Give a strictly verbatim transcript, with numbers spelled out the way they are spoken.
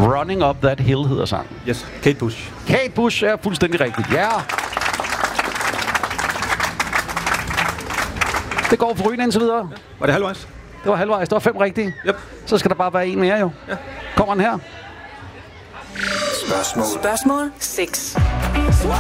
Running Up That Hill hedder sangen. Yes, Kate Bush. Kate Bush er fuldstændig rigtigt. Ja. Det går for Ryen indtil videre. Ja. Var det halvvejs? Det var halvvejs. Det var fem rigtige. Yep. Så skal der bare være en mere jo. Ja. Kommer den her. Spørgsmål. Spørgsmål seks.